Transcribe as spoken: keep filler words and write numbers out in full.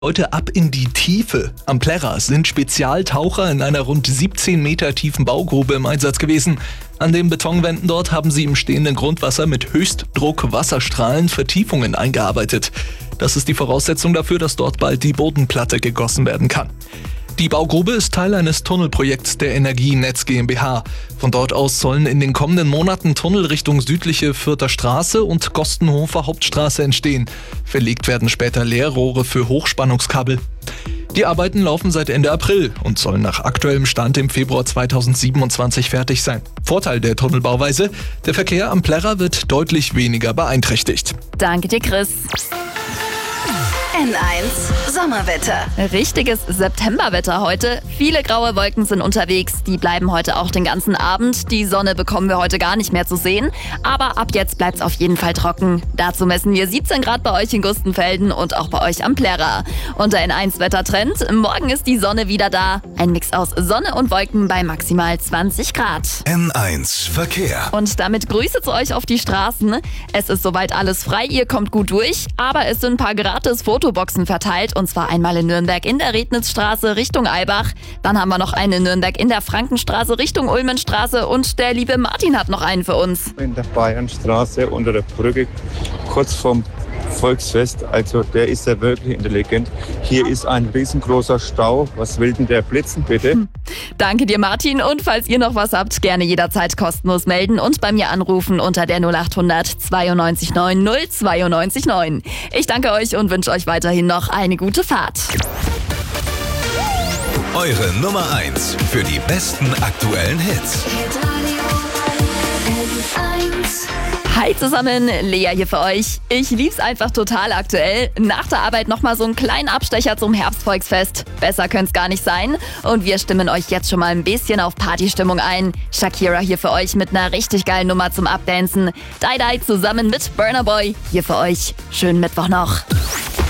Heute ab in die Tiefe. Am Plärrer sind Spezialtaucher in einer rund siebzehn Meter tiefen Baugrube im Einsatz gewesen. An den Betonwänden dort haben sie im stehenden Grundwasser mit Höchstdruck-Wasserstrahlen Vertiefungen eingearbeitet. Das ist die Voraussetzung dafür, dass dort bald die Bodenplatte gegossen werden kann. Die Baugrube ist Teil eines Tunnelprojekts der Energienetz GmbH. Von dort aus sollen in den kommenden Monaten Tunnel Richtung südliche Fürther Straße und Gostenhofer Hauptstraße entstehen. Verlegt werden später Leerrohre für Hochspannungskabel. Die Arbeiten laufen seit Ende April und sollen nach aktuellem Stand im Februar zweitausendsiebenundzwanzig fertig sein. Vorteil der Tunnelbauweise: der Verkehr am Plärrer wird deutlich weniger beeinträchtigt. Danke dir, Chris. N eins Sommerwetter. Richtiges Septemberwetter heute. Viele graue Wolken sind unterwegs. Die bleiben heute auch den ganzen Abend. Die Sonne bekommen wir heute gar nicht mehr zu sehen. Aber ab jetzt bleibt es auf jeden Fall trocken. Dazu messen wir siebzehn Grad bei euch in Gustenfelden und auch bei euch am Plärrer. Und der N eins Wettertrend: Morgen ist die Sonne wieder da. Ein Mix aus Sonne und Wolken bei maximal zwanzig Grad. N eins Verkehr. Und damit Grüße zu euch auf die Straßen. Es ist soweit alles frei, ihr kommt gut durch. Aber es sind ein paar gratis Fotoboxen verteilt, und zwar einmal in Nürnberg in der Rednitzstraße Richtung Eibach. Dann haben wir noch eine in Nürnberg in der Frankenstraße Richtung Ulmenstraße, und der liebe Martin hat noch einen für uns. In der Bayernstraße unter der Brücke, kurz vorm Volksfest. Also der ist ja wirklich intelligent. Hier ist ein riesengroßer Stau. Was will denn der blitzen, bitte? Hm. Danke dir, Martin. Und falls ihr noch was habt, gerne jederzeit kostenlos melden und bei mir anrufen unter der null acht hundert zweiundneunzig neun null zweiundneunzig neun. Ich danke euch und wünsche euch weiterhin noch eine gute Fahrt. Eure Nummer eins für die besten aktuellen Hits. Hi zusammen, Lea hier für euch. Ich lieb's einfach total aktuell. Nach der Arbeit nochmal so einen kleinen Abstecher zum Herbstvolksfest. Besser könnte's gar nicht sein. Und wir stimmen euch jetzt schon mal ein bisschen auf Partystimmung ein. Shakira hier für euch mit einer richtig geilen Nummer zum Abdancen. Die Die zusammen mit Burna Boy hier für euch. Schönen Mittwoch noch.